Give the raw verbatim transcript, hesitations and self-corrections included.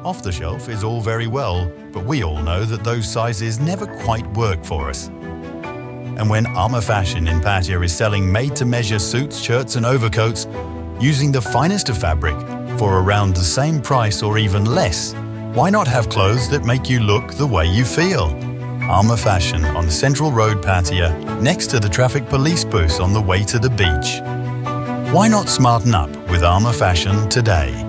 Off the shelf is all very well, but we all know that those sizes never quite work for us. And when Armour Fashion in Pattaya is selling made-to-measure suits, shirts and overcoats using the finest of fabric for around the same price or even less, why not have clothes that make you look the way you feel? Armour Fashion on Central Road, Pattaya, next to the traffic police booth on the way to the beach. Why not smarten up with Armour Fashion today?